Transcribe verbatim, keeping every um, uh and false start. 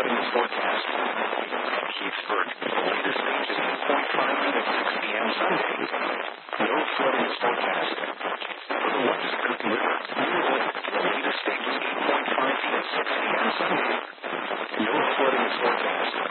flood in the forecast. Keith Burke, latest stages